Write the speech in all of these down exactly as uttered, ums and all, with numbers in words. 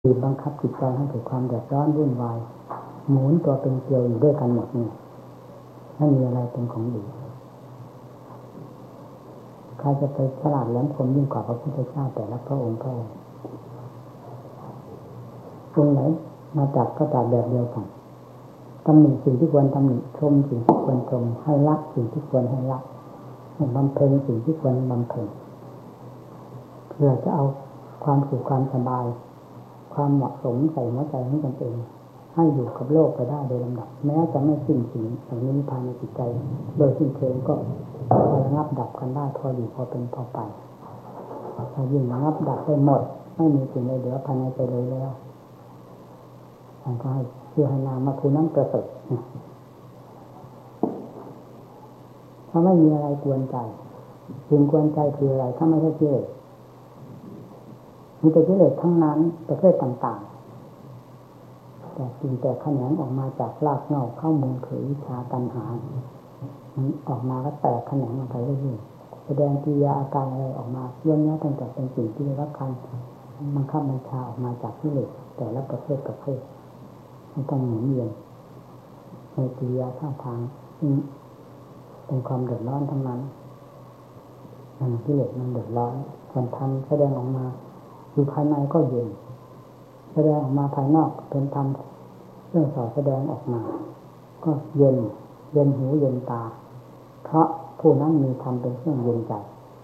บีบบังคับจิตใจให้เกิดความเดือดร้อนวุ่นวายหมุนตัวเป็นเกลียวอยู่ด้วยกันหมดนี่ไม่มีอะไรเป็นของดีใครจะไปฉลาดแหลมคมยิ่งกว่าพระพุทธเจ้าแต่ละพระองค์พระองค์องค์ไหนมาจับก็จับแบบเดียวกันตำหนิสิ่งที่ควรตำหนิชมสิ่งที่ควรชมให้รักสิ่งที่ควรให้รักให้บำเพ็ญสิ่งที่ควรบำเพ็ญเพื่อจะเอาความสุขความสบายความเหมาะสมใส่หัวใจของตนเองให้อยู่กับโลกไปได้โดยลำดับแม้จะไม่สิ้นสิ่งอย่างนี้ภายในจิตใจโดยสิ้นเชิงก็พอระงับดับกันได้พออยู่พอเป็นพอไปถ้ายิ่งระงับดับได้หมดไม่มีสิ่งใดเหลือภายในใจเลยแล้วมันก็ให้เชื่อให้นามมาภูนั้นประเสริฐถ้าไม่มีอะไรกวนใจสิ่งกวนใจคืออะไรถ้าไม่ใช่กิเลสมีแต่กิเลสทั้งนั้นประเภทต่างๆแต่จริงแต่แขนงออกมาจากรากเหง้าเข้ามูลคือวิชาตัณหามันออกมาก็แตกแขนงออกไปเรื่อยๆแสดงกิริยาอาการอะไรออกมาเรื่องนี้ตั้งแต่เป็นสิ่งที่ได้รับการบังคับบัญชาออกมาจากกิเลสแต่ละประเภทประเภทมันต้องหมุนเวียนในกิริยาท่าทางเป็นความเดือดร้อนทั้งนั้นมันกิเลสมันเดือดร้อนคนทำแสดงออกมาอยู่ภายในก็เย็นแสดงออกมาภายนอกเป็นธรรมเรื่องสอนแสดงออกมาก็เย็นเย็นหูเย็นตาเพราะผู้นั้นมีธรรมเป็นเครื่องเย็นใจ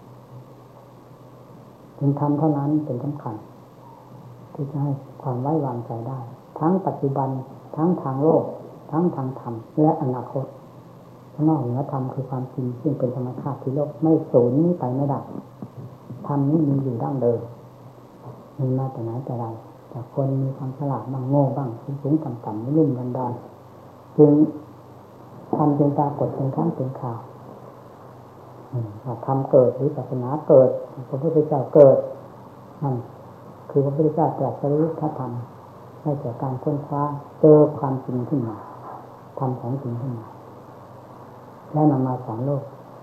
ถึงธรรมเท่านั้นเป็นสำคัญที่จะให้ความไว้วางใจได้ทั้งปัจจุบันทั้งทางโลกทั้งทางธรรมและอนาคตนอกเหนือธรรมคือความจริงซึ่งเป็นธรรมชาติที่โลกไม่สูญนี้ไปไม่ได้ธรรมนี้มีอยู่ดั้งเดิมมีมาแต่ไหนแต่ไรแต่คนมีความฉลาดบ้างโง่บ้างสูงๆต่ำๆไม่รุ่มดันดอนจึงทำเป็นปรากฏเป็นครั้งเป็นคราวว่าทำเกิดหรือศาสนาเกิดพระพุทธเจ้าเกิดนั่นคือพระพุทธเจ้าตรัสรู้พระธรรมให้เกิดการค้นคว้าเจอความจริงขึ้นมาทำของจริงขึ้นมาแล้วนำมาสอนโลก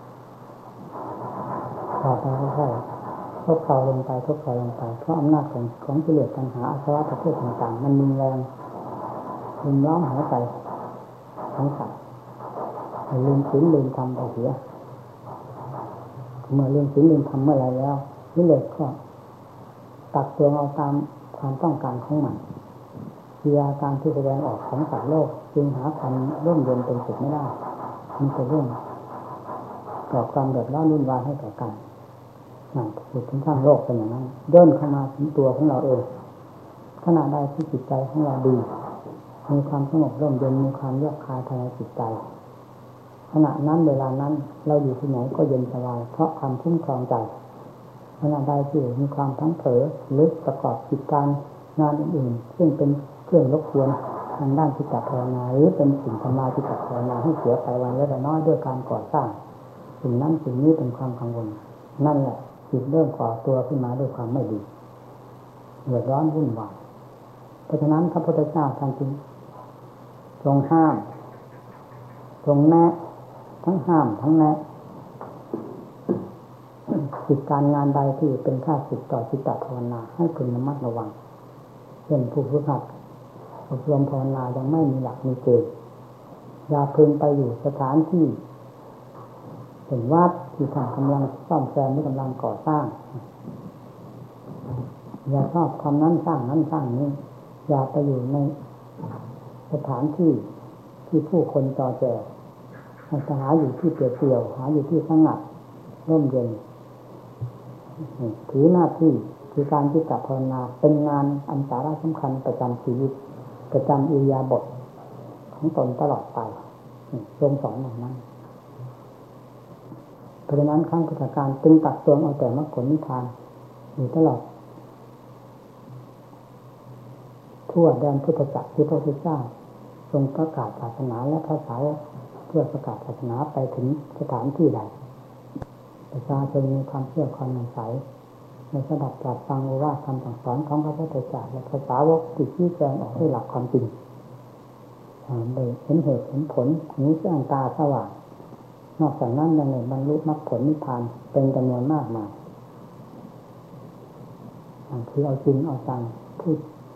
ต่อไปค่อยๆทบเข่าลงไปทบเข่าลงไปเพราะอำนาจของของกิเลสตัณหาอาสวะประเภทต่างๆมันมีแรงรุมล้อมหัวใจของสัตว์ลืมศีลลืมธรรมไปเสียเมื่อลืมศีลลืมธรรมเมื่อไรแล้วกิเลสก็ตักตวงเอาตามความต้องการของมันกิริยาการที่แสดงออกของสัตว์โลกจึงหาความร่มเย็นเป็นสุดไม่ได้มันเป็นเรื่องก่อความเดือดร้อนวุ่นวายให้แก่กันนั่นคือถึงข้างโลกเป็นอย่างนั้นย่นเข้ามาถึงตัวของเราเองขณะใดที่จิตใจของเราดีมีความสงบร่มเย็นมีความเยือกคายภายในจิตใจขณะนั้นเวลานั้นเราอยู่ที่ไหนก็เย็นสบายเพราะความคุ้มครองใจขณะใดที่มีความทั้งเผลอหรือประกอบกิจการงานอื่นๆซึ่งเป็นเครื่องรบกวนทางด้านจิตภาวนาหรือเป็นสิ่งทำลายจิตภาวนาให้เสียไปวันละน้อยด้วยการก่อสร้างสิ่งนั้นสิ่งนี้เป็นความกังวลนั่นแหละจิตเริ่มก่อตัวขึ้นมาด้วยความไม่ดีเดือดร้อนวุ่นวายเพราะฉะนั้นพระพุทธเจ้าท่านจึงทรงห้ามทรงแนะทั้งห้ามทั้งแนะกิจการงานใดที่เป็นข้าศึกต่อจิตภาวนาให้พึงระมัดระวังเช่นผู้ฝึกหัดอบรมภาวนายังไม่มีหลักมีเกณฑ์อย่าพึงไปอยู่สถานที่เป็นวัดที่ท่านกำลังซ่อมแซมหรือกำลังก่อสร้างอย่าชอบทำนั้นสร้างนั้นสร้างนี้อย่าไปอยู่ในสถานที่ที่ผู้คนจอแจให้หาอยู่ที่เปลี่ยวๆหาอยู่ที่สงัดร่มเย็นถือหน้าที่คือการจิตภาวนาเป็นงานอันสาระสำคัญประจำชีวิตประจำอิริยาบถของตนตลอดไปทรงสอนอย่างนั้นเพราะฉะนั้นครั้งพุทธกาลจึงตักตวงเอาแต่มรรคผลนิพพานอยู่ตลอดทั่วแดนพุทธจักรที่พระพุทธเจ้าทรงประกาศศาสนาและพระสาวกเพื่อประกาศศาสนาไปถึงสถานที่ใดประชาชนมีความเชื่อความใสในสดับตรัสฟังโอวาทคำสั่งสอนของพระพุทธเจ้าและพระสาวกที่ชี้แจงออกด้วยหลักความจริงได้เห็นเหตุเห็นผลหูแจ้งตาสว่างนอกจากนั้นยังได้บรรลุมรรคผลนิพพานเป็นจำนวนมากมายคือเอาจริงเอาจังพูด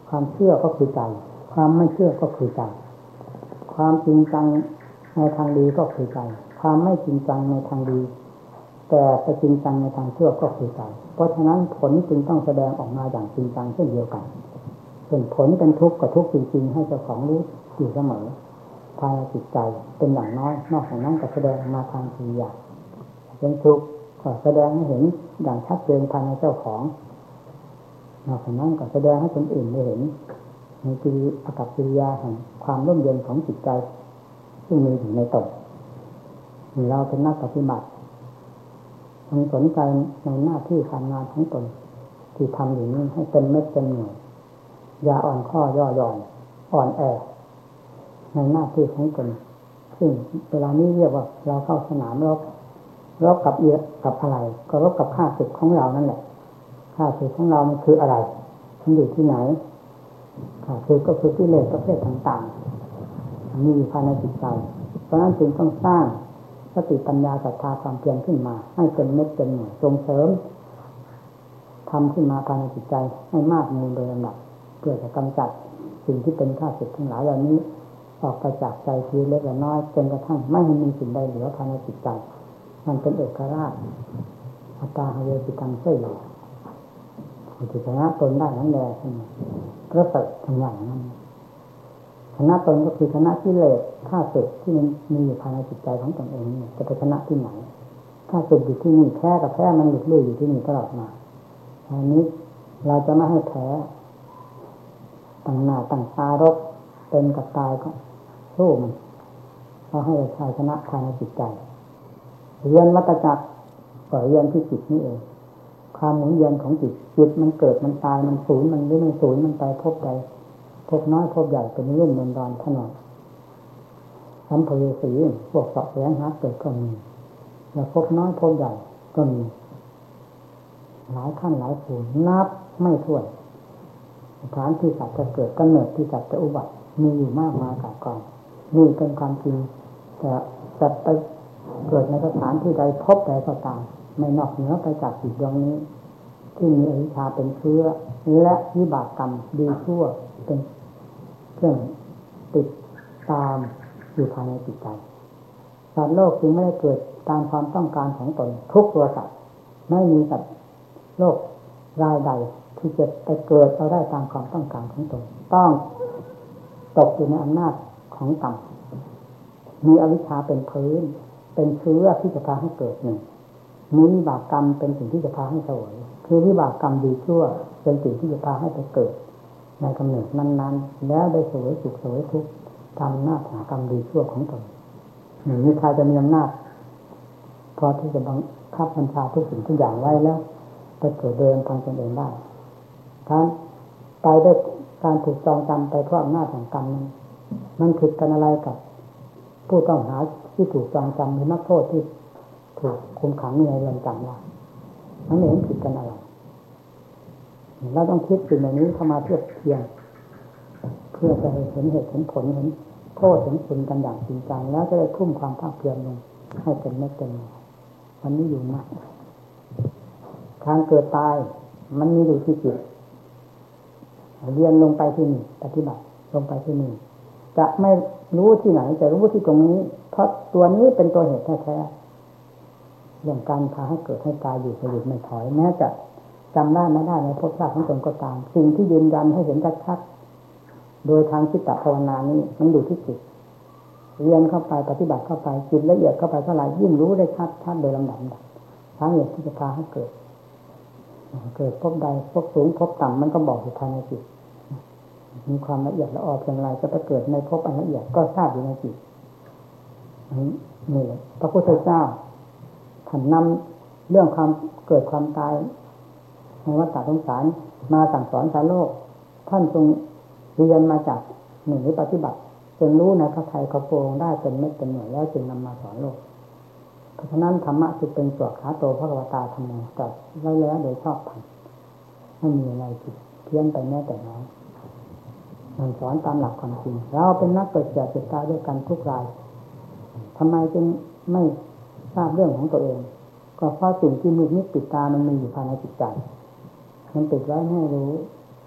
ความเชื่อก็คือใจความไม่เชื่อก็คือใจความจริงจังในทางดีก็คือใจความไม่จริงจังในทางดีแต่ไปจริงจังในทางเชื่อก็คือใจเพราะฉะนั้นผลจึงต้องแสดงออกมาอย่างจริงจังเช่นเดียวกันเป็นผลเป็นทุกข์กับทุกข์จริงๆให้เจ้าของรู้อยู่เสมอภายในจิตใจเป็นอย่างน้อยนอกจากนั้นก็แสดงมาทางกิริยาเป็นทุกข์ก็แสดงให้เห็นอย่างชัดเจนภายในเจ้าของนอกจากนั้นก็แสดงให้คนอื่นได้เห็นในกิริอากับกิริยาแห่งความร่มเย็นของจิตใจซึ่งมีอยู่ในตนเราเป็นนักปฏิบัติต้องสนใจในหน้าที่การงานของตนที่ทำอยู่นี้ให้เป็นเม็ดเป็นหน่วยอย่าอ่อนข้อย่อหย่อนอ่อนแอในหน้าที่ของตนซึ่งเวลานี้เรียกว่าเราเข้าสนามรบรบกับเอียกับอะไรก็รบกับข้าศึกของเรานั่นแหละข้าศึกของเรามันคืออะไรมันอยู่ที่ไหนข้าศึกก็คือกิเลสประเภทต่างๆมีอยู่ภายในจิตใจเพราะนั้นจึงต้องสร้างสติปัญญาศรัทธาความเพียรขึ้นมาให้เป็นเม็ดเป็นหน่วยส่งเสริมทำขึ้นมาภายในจิตใจให้มากมูลโดยลำดับเพื่อจะกำจัดสิ่งที่เป็นข้าศึกทั้งหลายเหล่านี้ออกไปจากใจทีเล็กและน้อยจนกระทั่งไม่ให้มีสิ่งใดเหลือภายในจิตใจมันเป็นเอกราชอัตตาหะเวสิตังเสยอยู่ที่ชนะตนได้นั่นแหละพระสัจทั้งอย่างนั้นชนะตนก็คือชนะกิเลสข้าศึกที่มันมีอยู่ภายในจิตใจของตนเองนี่จะไปชนะที่ไหนข้าศึกอยู่ที่นี่แพ้กับแพ้มันหลุดลุ่ยอยู่ที่นี่ตลอดมาอันนี้เราจะไม่ให้แพ้ตั้งหน้าตั้งตารบเป็นกับตายก็สู้มันเราให้ชัยชนะภายในจิตใจเรียนวัฏจักรก็เรียนที่จิตนี่เองความหมุนเวียนของจิตจิตมันเกิดมันตายมันสูญมันหรือไม่สูญมันไปพบใดพบน้อยพบใหญ่เป็นรุ่มเดินดอนถนนสัมภเวสีพวกเสาะแสวงหาเกิดก็มีแล้วพบน้อยพบใหญ่ก็มีหลายขั้นหลายภูมินับไม่ถ้วนสถานที่สัตว์จะเกิดกำเนิดที่สัตว์จะอุบัติมีอยู่มากมายกายกองนี่เป็นความจริงแต่จะไปเกิดในสถานที่ใดพบใดก็ตามไม่นอกเหนือไปจากจิตดวงนี้ที่มีอวิชชาเป็นเชื้อและวิบากกรรมดีชั่วเป็นเครื่องติดตามอยู่ภายในจิตใจสัตว์โลกจึงไม่ได้เกิดตามความต้องการของตนทุกตัวสัตว์ไม่มีสัตว์โลกรายใดที่จะไปเกิดเอาได้ตามความต้องการของตนต้องตกอยู่ในอำนาจของกรรมมีอวิชชาเป็นพื้นเป็นเชื้อที่จะพาให้เกิดหนึ่งมีวิบากกรรมเป็นสิ่งที่จะพาให้เสวยคือวิบากกรรมดีชั่วเป็นสิ่งที่จะพาให้ไปเกิดในกำเนิดนั้นๆแล้วได้เสวยสุขเสวยทุกข์ตามหน้าที่กรรมดีชั่วของตนหรือมีใครจะมีอำนาจพอที่จะบังคับบัญชาทุกสิ่งทุกอย่างไว้แล้วไปเกิดเดินทางตนเองได้การตายด้วยการถูกจองจำไปเพราะอำนาจแห่งกรรมนั้นมันผิดกันอะไรกับผู้ต้องหาที่ถูกจองจำหรือนักโทษที่ถูกคุมขังในเรือนจำว่ามันไม่เห็นผิดกันอะไรเราต้องคิดสิ่งเหล่านี้เข้ามาเทียบเทียงเพื่อจะเห็นเหตุเห็นผลเห็นโทษเห็นคุณกันอย่างจริงจังแล้วจะได้ทุ่มความภาคเพียรลงให้เป็นเม็ดเป็นหน่วยวันนี้อยู่มากทางเกิดตายมันมีอยู่ที่จิตเรียนลงไปที่นี่ปฏิบัติลงไปที่นี่จะไม่รู้ที่ไหนจะรู้ที่ตรงนี้เพราะตัวนี้เป็นตัวเหตุแท้ๆเรื่องการพาให้เกิดให้ตายอยู่จะหยุดไม่ถอยแม้จะจำได้ไม่ได้ในภพชาติของตนก็ตามสิ่งที่ยืนยันให้เห็นชัดๆโดยทางจิตตภาวนานี้มันอยู่ที่จิตเรียนเข้าไปปฏิบัติเข้าไปจิตละเอียดเข้าไปเท่าไหร่ยิ่งรู้ได้ชัดชัดโดยลำดับทางเหตุที่จะพาให้เกิดเกิดพบใดพบสูงพบต่ำมันก็บอกอยู่ภายในจิตมีความละเอียดละออเพียงไรจะไปเกิดในพบอันละเอียดก็ทราบอยู่ในจิตนี่แหละพระพุทธเจ้าท่านนำเรื่องความเกิดความตายในวัฏสงสารมาสั่งสอนสาวโลกท่านทรงเรียนมาจากหนึ่งหรือปฏิบัติจนรู้ในพระทัยเขาโปรงได้เป็นเม็ดเป็นหน่วยแล้วจึงนำมาสอนโลกเพราะฉะนั้นธรรมะจึงเป็นสวดขาโตพระกวตาธรรมโมจัดไว้แล้วโดยชอบธรรมไม่มีอะไรผิดเพี้ยนไปแม้แต่น้อยมันสอนตามหลักความจริงเราเป็นนักเกิดแก่เจ็บตายด้วยกันทุกรายทำไมจึงไม่ทราบเรื่องของตัวเองก็เพราะสิ่งที่มืดมิดปิดตามันมีอยู่ภายในจิตใจมันติดไว้ไม่รู้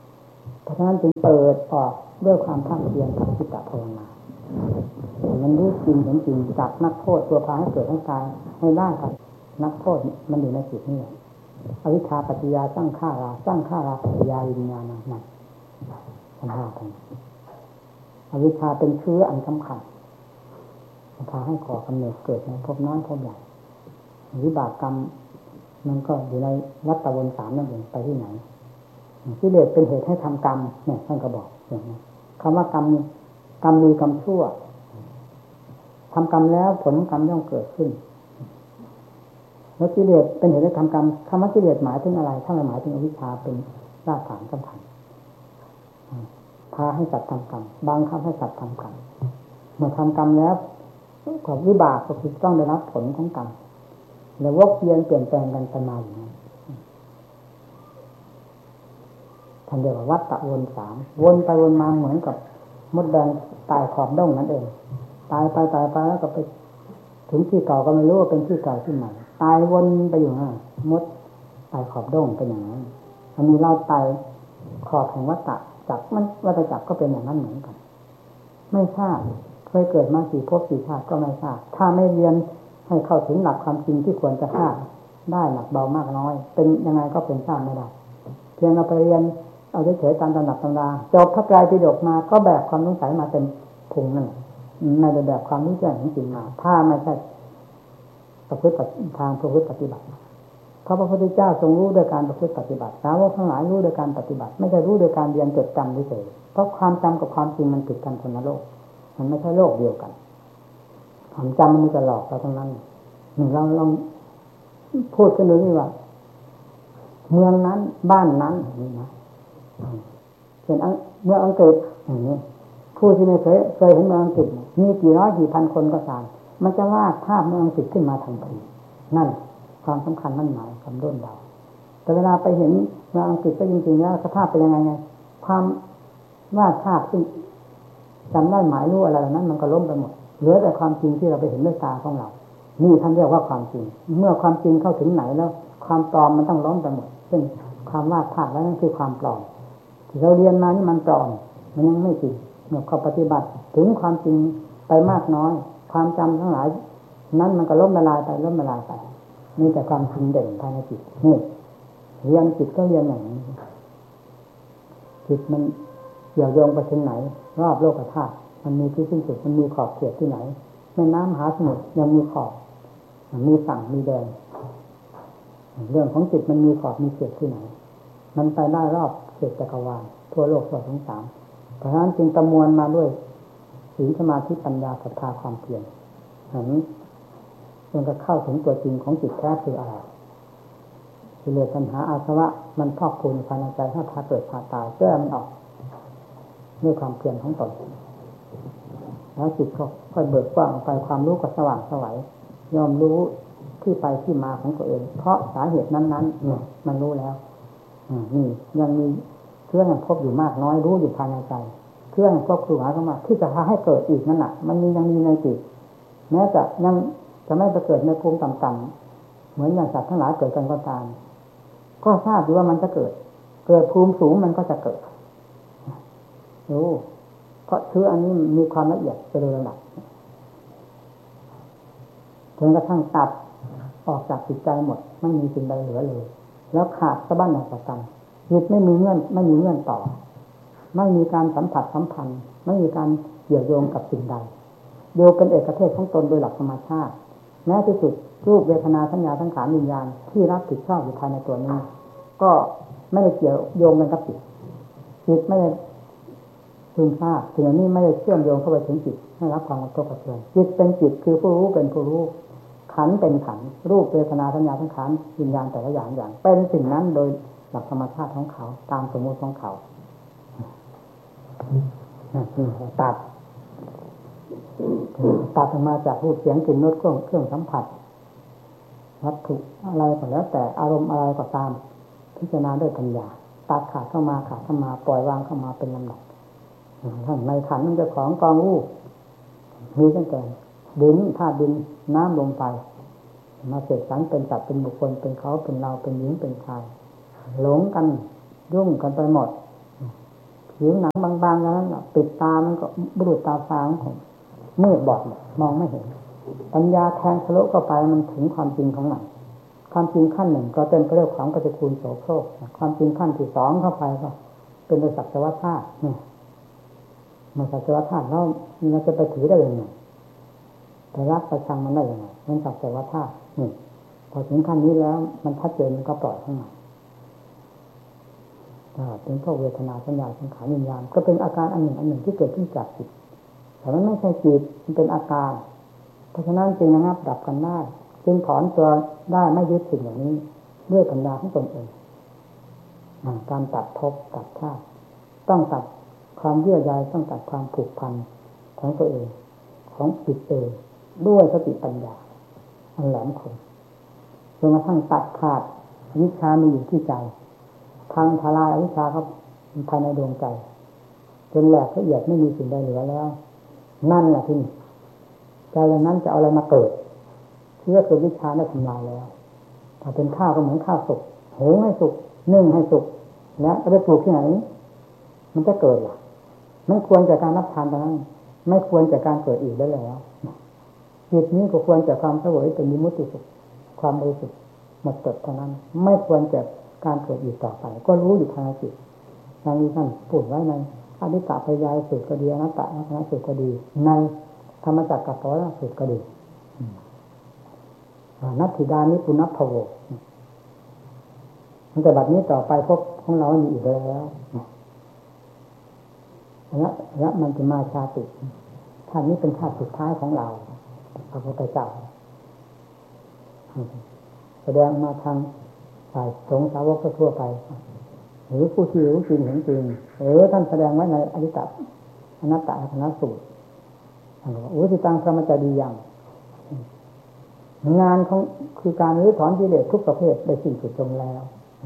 เพราะฉะนั้นจึงเปิดออกด้วยความภาคเพียรกับจิตตภาวนามันรู้จริงเห็นจริงจากนักโทษตัวพาให้เกิดทั้งกายให้ได้ครับนักโทษมันอยู่ในจิตนี่แหละอวิชชาปัจจยาสร้างข้าราสร้างข้าราปัจจยาวิญญาณนั่นสัมภาษณ์กันอวิชชาเป็นเชื้ออันสำคัญพาให้ก่อกำเนิดเกิดในภพน้อยภพใหญ่วิบากกรรมมันก็อยู่ในวัฏวนสามนั่นเองไปที่ไหนกิเลสเป็นเหตุให้ทำกรรมเนี่ยท่านก็บอกอย่างนี้คำว่ากรรมกรรมมีกรรมชั่วทำกรรมแล้วผลของกรรมย่อมเกิดขึ้นแล้วกิเลสเป็นเหตุให้ทำกรรมคำว่ากิเลสหมายถึงอะไรถ้าหมายถึงอวิชชาเป็นรากฐานสำคัญพาให้สัตว์ทำกรรมบังคับให้สัตว์ทำกรรมเมื่อทำกรรมแล้วกับวิบากก็คือต้องได้รับผลของกรรมแล้ววกเวียนเปลี่ยนแปลงกันไปมาอย่างนั้นท่านเรียกว่าวัฏฏะวนสามวนไปวนมาเหมือนกับมดแดงตายขอบด้งนั่นเองตายไปตายไปแล้วก็ไปถึงที่เก่าก็ไม่รู้ว่าเป็นที่เก่าที่ใหม่ตายวนไปอยู่นั่นมดตายขอบด้งเป็นอย่างนั้นอันนี้เราตายขอบแห่งวัฏฏะจักรมันวัฏจักรก็เป็นอย่างนั้นเหมือนกันไม่ทราบเคยเกิดมาสี่ภพสี่ชาติก็ไม่ทราบถ้าไม่เรียนให้เข้าถึงหลักความจริงที่ควรจะทราบได้หนักเบามากน้อยเป็นยังไงก็เป็นทราบไม่ได้เพียงเราไปเรียนเอาเฉยๆตามตำหนักตำราจบพระไตรปิฎกมาก็แบกความสงสัยมาเต็มพุงนั่นในแบบความรู้แจ้งจริงมาถ้าไม่ใช่ประพฤติทางประพฤติปฏิบัติเพราะพระพุทธเจ้าทรงรู้โดยการประพฤติปฏิบัติสาวกทั้งหลายรู้โดยการปฏิบัติไม่ใช่รู้โดยการเรียนจดจำเฉยๆเพราะความจำกับความจริงมันติดกันคนละโลกมันไม่ใช่โลกเดียวกันความจำมันจะหลอกเราทั้งนั้นนี่เราลองพูดกันดูนี่ว่าเมืองนั้นบ้านนั้นนี่นะเช่นเมืองอังกฤษอย่างนี้ผู้ที่ไม่เคยเคยเห็นเมืองอังกฤษมีกี่ร้อยกี่พันคนก็ตามมันจะวาดภาพเมืองอังกฤษขึ้นมาทันทีนั่นความสำคัญนั่นหมายคำด้นเดาแต่เวลาไปเห็นเมืองอังกฤษก็จริงๆแล้วสภาพเป็นยังไงไงความวาดภาพซึ่งจำได้หมายรู้อะไรนั้นมันก็ล้มไปหมดเหลือแต่ความจริงที่เราไปเห็นด้วยตาของเรานี่ท่านเรียกว่าความจริงเมื่อความจริงเข้าถึงไหนแล้วความปลอมมันต้องล้มไปหมดซึ่งความวาดภาพแล้วนั่นคือความปลอมที่เราเรียนมานี่มันปลอมมันยังไม่จริงเมื่อเขาปฏิบัติถึงความจริงไปมากน้อยความจำทั้งหลายนั้นมันก็ล้มละลายไปล้มละลายไปมีแต่ความจริงเด่นภายในจิตนี่เรียนจิตก็เรียนอย่างนี้จิตมันเกี่ยวโยงไปถึงไหนรอบโลกธาตุมันมีที่สิ้นสุดมันมีขอบเขตที่ไหนแม่น้ำมหาสมุทรยังมีขอบมีฝั่งมีแดนเรื่องของจิตมันมีขอบมีเขตที่ไหนมันไปได้รอบเขตจักรวาลทั่วโลกทั่วทั้งสามเพราะฉะนั้นจึงประมวลมาด้วยศีลสมาธิปัญญาศรัทธาความเพียรเห็นจนกระเข้าถึงตัวจริงของจิตแท้คืออะไรกิเลสตัณหาอาสวะมันพอกพูนภายในใจถ้าพาเกิดพาตายแก้มันออกด้วยความเพียรของตนแล้วจิตก็ค่อยเบิกกว้างไปความรู้ก็สว่างไสวยอมรู้ที่ไปที่มาของตัวเองเพราะสาเหตุนั้นๆเนี่ยมันรู้แล้วนี่ยังมีเครื่องพบอยู่มากน้อยรู้อยู่ภายในใจเครื่องพบคือหมายความว่าที่จะพาให้เกิดอีกนั่นแหละมันมียังมีในจิตแม้จะยังจะไม่ไปเกิดในภูมิต่ำๆเหมือนอย่างสัตว์ทั้งหลายเกิดกันก็ตามก็ทราบอยู่ว่ามันจะเกิดเกิดภูมิสูงมันก็จะเกิดรู้เพราะเชื้ออันนี้มีความละเอียดไปโดยลำดับจนกระทั่งตัดออกจากจิตใจหมดไม่มีสิ่งใดเหลือเลยแล้วขาดสะบั้นออกจากกันจิตไม่มีเงื่อนไม่มีเงื่อนต่อไม่มีการสัมผัสสัมพันธ์ไม่มีการเกี่ยวโยงกับสิ่งใดโยเป็นเอกเทศของตนโดยหลักธรรมชาติแม้ที่สุดรูปเวทนาสัญญาสังขารวิญญาณที่รับผิดชอบอยู่ภายในตัวนี้ก็ไม่ได้เกี่ยวโยงกันกับจิตจิตไม่ได้ซึมซาบสิ่งนี้ไม่ได้เชื่อมโยงเข้าไปถึงจิตให้รับความกระทบกระเทือนจิตเป็นจิตคือผู้รู้เป็นผู้รู้ขันธ์เป็นขันธ์รูปเวทนาสัญญาสังขารวิญญาณแต่ละอย่างอย่างเป็นสิ่งนั้นโดยหลักธรรมชาติของเขาตามสมมติของเขาตัดตัดออกมาจากรูปเสียงกลิ่นรสเครื่องเครื่องสัมผัสวัตถุอะไรก็แล้วแต่อารมณ์อะไรก็ตามพิจารณาด้วยปัญญาตัดขาดเข้ามาขาดเข้ามาปล่อยวางเข้ามาเป็นลำดับทั้งในขันธ์มันจะของกองรูปมีตั้งแต่ดินธาตุดินน้ำลมไฟมาเสกสรรเป็นสัตว์เป็นบุคคลเป็นเขาเป็นเราเป็นหญิงเป็นชายหลงกันยุ่งกันไปหมดผิวหนังบางๆนั้นปิดตามันก็บุรุษตาฟางผมมืดบอดมองไม่เห็นปัญญาแทงทะลุเข้าไปมันถึงความจริงของมันความจริงขั้นหนึ่งก็เต็มไปด้วยของปฏิกูลโสโครกความจริงขั้นที่สองเข้าไปก็เป็นโดยสัจวธาตุเนี่ยมันสัจวธาตุแล้วเราจะไปถือได้ยังไงไปรักไปชังมันได้ยังไงมันสัจวธาตุนี่พอถึงขั้นนี้แล้วมันชัดเจนมันก็ปล่อยข้างในเป็นพวกเวทนาสัญญาสังขารวิญญาณก็เป็นอาการอันหนึ่งอันหนึ่งที่เกิดขึ้นจากจิตแต่มันไม่ใช่จิตมันเป็นอาการเพราะฉะนั้นจึงระงับดับกันได้จึงถอนตัวได้ไม่ยึดสิ่งเหล่านี้ด้วยปัญญาของตนเองการตัดภพตัดชาติต้องตัดความเยื่อใยต้องตัดความผูกพันของตัวเองของจิตเองด้วยสติปัญญาอันแหลมคมจนกระทั่งตัดขาดวิชามีอยู่ที่ใจทางทลายอวิชชาครับภายในดวงใจจนแหลกละเอียดไม่มีสิ่งใดเหลือแล้วนั่นแหละที่ใจอย่างนั้นจะเอาอะไรมาเกิดเชื่อคือวิชาได้ทำลายแล้วถ้าเป็นข้าวก็เหมือนข้าวสุกหุงให้สุกนึ่งให้สุกแล้วจะไปปลูกที่ไหนมันจะเกิดหรอมันควรจากการรับทานตรงนั้นไม่ควรจากการเกิดอีกได้แล้วจิตนี้ก็ควรจากความเสวยเป็นวิมุตติสุขความบริสุทธิ์หมดจดเท่านั้นไม่ควรจากการเกิดอีกต่อไปก็รู้อยู่ภายในจิตอย่างนี้ท่านพูดไว้ในอนิจจพยายสูตรก็ดีอนัตตลักษณสูตรก็ดีในธรรมจักรกับปวัตตสูตรก็ดีนัตถิดานิปุณัพพโวมันแต่บัดนี้ต่อไปพบของเรามีอีกแล้วและและมันจะมาชาติชาตินี้เป็นชาติสุดท้ายของเราพระพุทธเจ้าแสดงมาทางฝ่ายสงฆ์สาวกทั่วไปหรือผู้ที่รู้จริงเห็นจริงหรือท่านแสดงไว้ในอนิจจอนัตตลักษณสูตรท่านบอกว่าอุทิตังพระมัจจดียังงานของคือการรื้อถอนกิเลสทุกประเภทได้สิ้นสุดลงแล้ว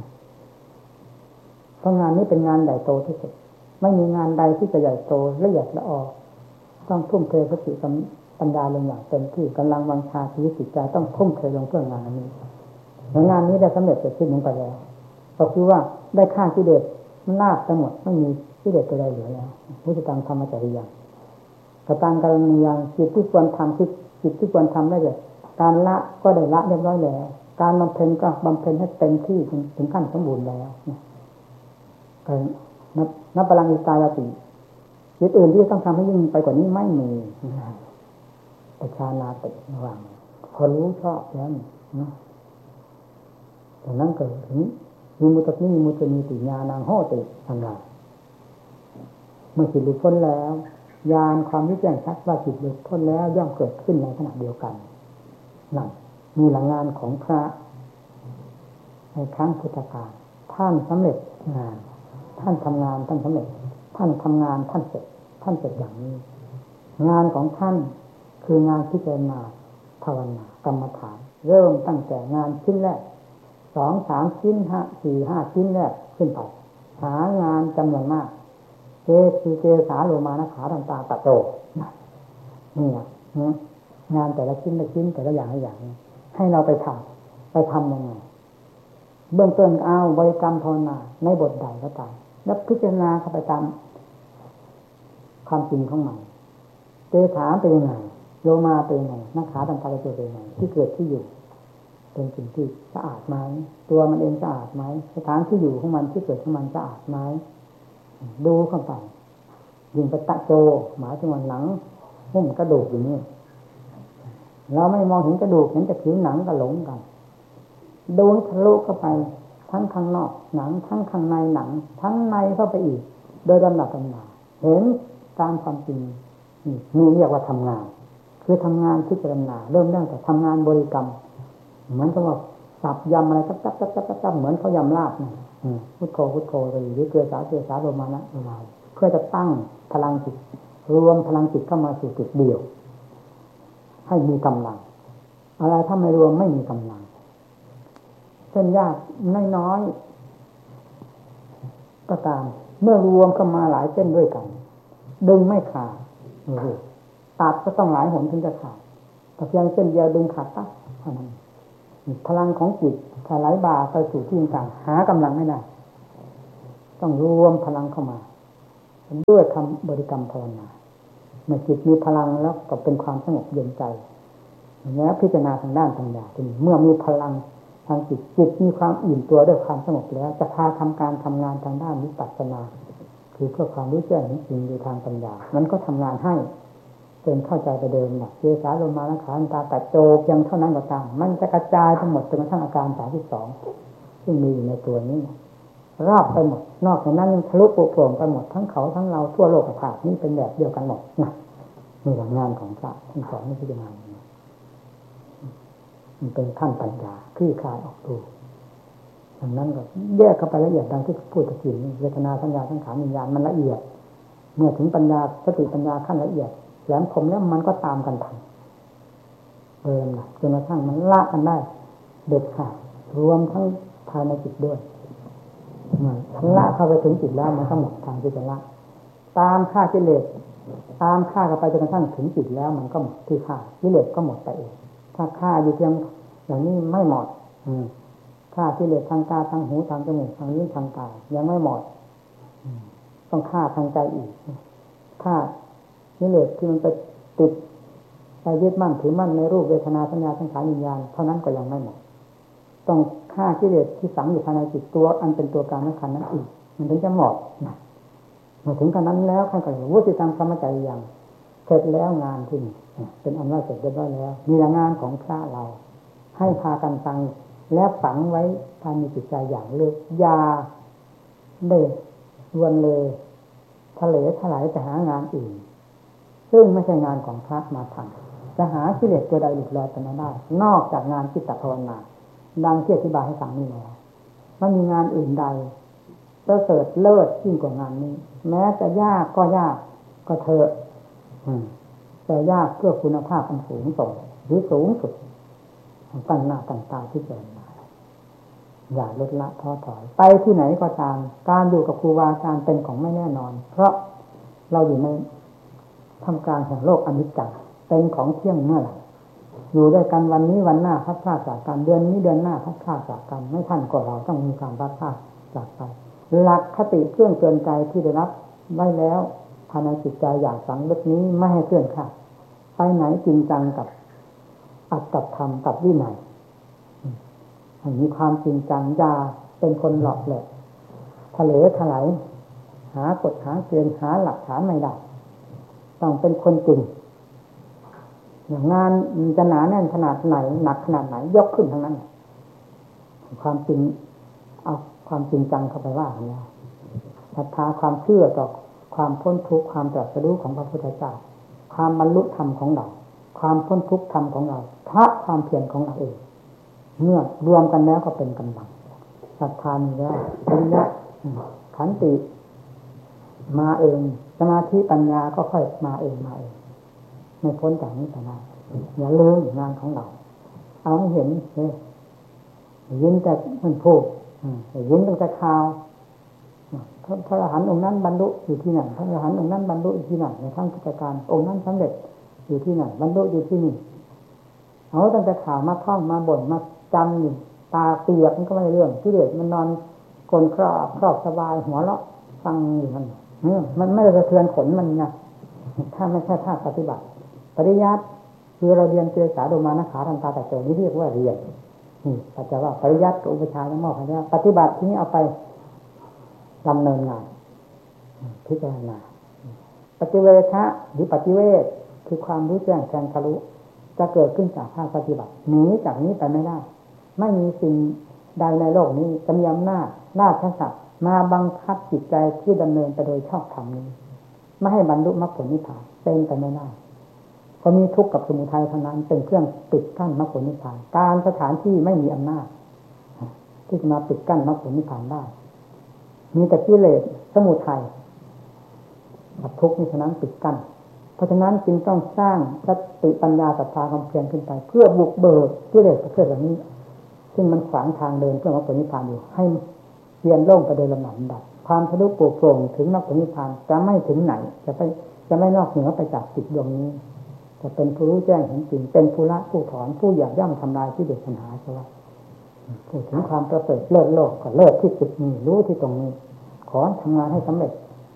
เพราะงานนี้เป็นงานใหญ่โตที่สุดไม่มีงานใดที่จะใหญ่โตละเอียดละออต้องทุ่มเทสติปัญญาลงอย่างเต็มที่กำลังวังชาชีวิตจิตใจต้องทุ่มเทลงเพื่องานนี้งานนี้ได้สำเร็จเสร็จสิ้นลงไปแล้วก็คือว่าได้ฆ่ากิเลสมันลาบไปหมดไม่มีกิเลสตัวใดเหลือแล้วพุทธตังธรรมจริยังกตังกรณียังจิตที่ควรทำคือจิตที่ควรทำได้เลยการละก็ได้ละเรียบร้อยแล้วการบำเพ็ญก็บำเพ็ญให้เต็มที่ถึงขั้นสมบูรณ์แล้วนับพลังอิตายาติจิตอื่นที่ต้องทำให้ยิ่งไปกว่านี้ไม่มีประชานาติระวังพอรู้ชอบแล้วนะดังนั้นเกิดถึงมีมุตติมีมุตติติญาณังโหติทันทีเมื่อจิตหลุดพ้นแล้วญาณความที่แจ้งชัดว่าจิตหลุดพ้นแล้วย่อมเกิดขึ้นในขณะเดียวกันนั่นมีหลังงานของพระในครั้งพุทธกาลท่านสำเร็จงานท่านทำงานท่านสำเร็จท่านทำงานท่านเสร็จท่านเสร็จอย่างนี้งานของท่านคืองานพิจารณาภาวนากรรมฐานเริ่มตั้งแต่งานชิ้นแรกสองสามชิ้นห้าสี่ห้าชิ้นแรกขึ้นไปหางานจำนวนมากเจสีเจสาโลมานะขาตันตาตะโตนี่นะงานแต่ละชิ้นละชิ้นแต่ละอย่างละอย่างให้เราไปทำไปทำยังไงเบื้องต้นเอาบริกรรมภาวนาในบทใดก็ตามแล้วพิจารณาเข้าไปตามความจริงของมันเจสาเป็นยังไงโลมาเป็นยังไงนักขาตันตาตะโตเป็นยังไงที่เกิดที่อยู่เป็นสิ่งที่สะอาดไหมตัวมันเองสะอาดไหมสถานที่อยู่ของมันที่เกิดของมันสะอาดไหมดูเข้าไปยิงไปตะโจหมายถึงว่าหนังหุ้มกระดูกอย่างนี้เราไม่มองเห็นกระดูกเห็นแต่ผิวหนังก็หลงกันดูทะลุเข้าไปทั้งข้างนอกหนังทั้งข้างในหนังทั้งในเข้าไปอีกโดยลำดับลำดับเห็นตามความจริงนี่เรียกว่าทำงานคือทำงานพิจารณาเริ่มตั้งแต่ทำงานบริกรรมเหมือนกับว่าสับยำอะไรจับจับจับจับจับเหมือนเขายำลาบนะพุทโธพุทโธไปหรือเกลือสาเกลือสาโลมานะโลมาเพื่อจะตั้งพลังจิตรวมพลังจิตเข้ามาสู่จุดเดียวให้มีกำลังอะไรถ้าไม่รวมไม่มีกำลังเส้นยากน้อยๆก็ตามเมื่อรวมเข้ามาหลายเส้นด้วยกันดึงไม่ขาดตัดก็ต้องหลายหนถึงจะขาดแต่เพียงเส้นเดียวดึงขาดปั๊บเท่านั้นพลังของจิตถ้าไหลบ่าไปสู่ที่ต่างหากำลังไม่ได้ต้องรวมพลังเข้ามาด้วยคำบริกรรมภาวนาเมื่อจิตมีพลังแล้วก็เป็นความสงบเย็นใจแล้วพิจารณาทางด้านปัญญาทีนี้เมื่อมีพลังทางจิตจิตมีความอิ่มตัวด้วยความสงบแล้วจะพาทำการทำงานทางด้านวิปัสสนาคือเพื่อความรู้แจ้งจริงในทางปัญญามันก็ทำงานให้จนเข้าใจไปเดิมนะเจสาลมมานะขาอันตาแต่โจเพียงเท่านั้นก็ตามมันจะกระจายทั้งหมดจนกระทั่งอาการสามสิบสองซึ่งมีอยู่ในตัวนี้รอบไปหมดนอกจากนั้นยังทะลุโปร่งไปหมดทั้งเขาทั้งเราทั่วโลกธาตุนี้เป็นแบบเดียวกันหมดนะนี่แหละงานของพระท่านสอนให้พิจารณามันเป็นขั้นปัญญาคลี่คลายออกดูดังนั้นก็แยกเข้าไปละเอียดดังที่พูดตะกี้เวทนาสัญญาสังขารวิญญาณมันละเอียดเมื่อถึงปัญญาสติปัญญาขั้นละเอียดแหลมคมแล้วมันก็ตามกันทันเออนะจนกระทั่งมันละกันได้เด็ดขาดรวมทั้งภายในจิตด้วยมันละเข้าไปถึงจิตแล้วมันก็หมดทางที่จะละตามฆ่ากิเลสตามฆ่าเข้าไปจนกระทั่งถึงจิตแล้วมันก็หมดที่ฆ่ากิเลสก็หมดไปเองถ้าฆ่าอยู่เพียงอย่างนี้ไม่หมดฆ่ากิเลสทางตาทางหูทางจมูกทางลิ้นทางกายยังไม่หมดต้องฆ่าทางใจอีกฆ่ากิเลสที่มันไปติดไปยึดมั่นถือมั่นในรูปเวทนาสัญญาสังขารวิญญาณเท่านั้นก็ยังไม่หมดต้องฆ่ากิเลสที่ฝังอยู่ภายในจิตตัวอันเป็นตัวการสำคัญนั้นอีกมันถึงจะหมดเมื่อถึงขนาดนั้นแล้วท่านก็เลยวุฒิธรรมสมจัยยังเสร็จแล้วงานที่นี่เป็นอันว่าเสร็จเรียบร้อยแล้วมีงานของพระเราให้พากันฟังและฝังไว้ภายในจิตใจอย่างลึกอย่าได้วนเลยทะเลถลายไปหางานอื่นซึ่งไม่ใช่งานของพระมาทำจะหากิเลสตัวใดหลุดลอยไปไม่ได้นอกจากงานจิตภาวนาดังที่อธิบายให้ฟังนี่แล้วไม่มีงานอื่นใดประเสริฐเลิศยิ่งกว่างานนี้แม้จะยากก็ยากก็เถอะแต่ยากเพื่อคุณภาพอันสูงส่งหรือสูงสุดตั้งหน้าตั้งตาที่เจริญมาอย่าลดละท้อถอยไปที่ไหนก็ตามการอยู่กับครูบาอาจารย์เป็นของไม่แน่นอนเพราะเราอยู่ในทำการแห่งโลกอนิจจังเป็นของเที่ยงเมื่อไหร่อยู่ด้วยกันวันนี้วันหน้าพัดพลาดจากกันเดือนนี้เดือนหน้าพัดพลาดจากกันไม่ท่านก็เราต้องมีการพัดพลาดจากไปหลักคติเครื่องเตือนใจที่ได้รับไว้แล้วภายในจิตใจอย่างฝังลึกนี้ไม่ให้เคลื่อนคลาดไปไหนจริงจังกับอัตตธรรมกับวินัยมีความจริงจังอย่าเป็นคนหลอกแหละทะเลถลายหากฎหาเกณฑ์หาหลักฐานไม่ได้ต้องเป็นคนจริงอย่างงานจะหนาแน่นขนาดไหนหนักขนาดไหนยกขึ้นทั้งนั้นความจริงเอาความจริงจังเข้าไปว่าอย่างนี้ศรัทธาความเชื่อต่อความพ้นทุกข์ความตรัสรู้ของพระพุทธเจ้าความบรรลุธรรมของเราความพ้นทุกข์ธรรมของเราพระความเพียรของเราเองเมื่อรวมกันแล้วก็เป็นกำลังศรัทธามีแล้วปัญญาขันติมาเองสมาธิปัญญาก็ค่อยมาเองมาเองไม่พ้นจากนี้ไปได้อย่าลืมงานของเราเอาให้เห็นเลยยินแต่มันพูดยินตั้งแต่ข่าวพระอรหันต์องค์นั้นบรรลุอยู่ที่ไหนพระอรหันต์องค์นั้นบรรลุอยู่ที่ไหนในทางกิจการองค์นั้นสำเร็จอยู่ที่ไหนบรรลุอยู่ที่นี่เอาตั้งแต่ข่าวมาท่องมาบ่นมาจำอยู่ตาเปียกมันก็ไม่เรื่องที่เด็กมันนอนกลนครอบครอบสบายหัวเราะฟังอยู่มันมันไม่ได้สะเทือนขนมันนะถ้าไม่ใช่ภาคปฏิบัติปริยัติคือเราเรียนเจสาโดมานะขาทันตาแต่โจนี่เรียกว่าเรียนนี่อาจจะว่าปริยัติกับอุปชาและมอบให้เนี่ยปฏิบัติที่นี้เอาไปดำเนินงานพิจารณาปฏิเวทะหรือปฏิเวทคือความรู้แจ้งแทงทะลุจะเกิดขึ้นจากภาคปฏิบัติหนีจากนี้ไปไม่ได้ไม่มีสิ่งใดในโลกนี้จะมีอำนาจราชศักดิ์มาบังคับจิตใจที่ดำเนินไปโดยชอบธรรมนี้ไม่ให้บรรลุมรรคผลนิพพานเป็นไปไม่ได้ก็มีทุกข์กับสมุทัยเท่านั้นเป็นเครื่องปิดกั้นมรรคผลนิพพานการสถานที่ไม่มีอำนาจที่จะมาปิดกั้นมรรคผลนิพพานได้มีแต่กิเลสสมุทัยกับทุกข์นี้เท่านั้นปิดกั้นเพราะฉะนั้นจึงต้องสร้างสติปัญญาศรัทธาความเพียรขึ้นไปเพื่อบุกเบิกกิเลสประเภทเหล่านี้ซึ่งมันขวางทางเดินเพื่อมรรคผลนิพพานอยู่ให้เพียรโล่งไปโดยลำดับดับความทะลุโปร่งโปร่งถึงมรรคผลนิพพานจะไม่ถึงไหนจะไปจะไม่นอกเหนือไปจากจิตดวงนี้จะเป็นผู้รู้แจ้งเห็นจริงเป็นผู้ละผู้ถอนผู้หยาบย่ำทำลายที่เด็ดปัญหาใช่ไหมพูดถึงความประเสริฐเลิศโลกก็เลิศที่จุดนี้รู้ที่ตรงนี้ขอทำงานให้สำเร็จ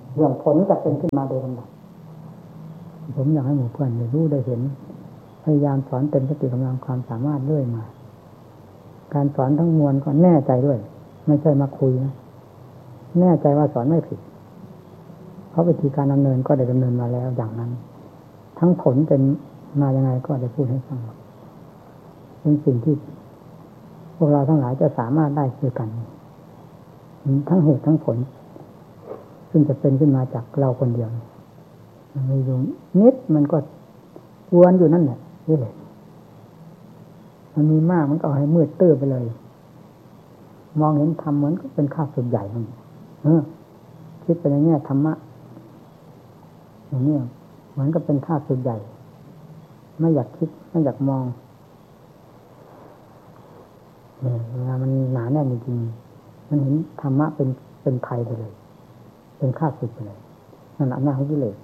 เรื่องผลจะเป็นขึ้นมาโดยลำดับผมอยากให้หมู่เพื่อนได้รู้ได้เห็นพยายามสอนเต็มสติกำลังความสามารถเรื่อยมาการสอนทั้งมวลก็แน่ใจด้วยไม่ใช่มาคุยนะแน่ใจว่าสอนไม่ผิดเพราะวิธีการดำเนินก็ได้ดำเนินมาแล้วอย่างนั้นทั้งผลเป็นมายังไงก็ได้พูดให้ฟังเป็นสิ่งที่พวกเราทั้งหลายจะสามารถได้ด้วยกันทั้งเหตุทั้งผลซึ่งจะเป็นขึ้นมาจากเราคนเดียวมันมีอยู่นิดมันก็วนอยู่นั่นแหละนี่แหละมันมีมากมันก็เอาให้มืดตื้อไปเลยมองเห็นธรรมเหมือนก็เป็นข้าศึกใหญ่มันเออคิดไปในแง่ธรรมะอย่างนี้เหมือนกับเป็นข้าศึกใหญ่ไม่อยากคิดไม่อยากมองเนี่ยเวลามันหนาแน่นจริงๆมันเห็นธรรมะเป็นเป็นภัยไปเลยเป็นข้าศึกไปเลยนั่นอำนาจของกิเลส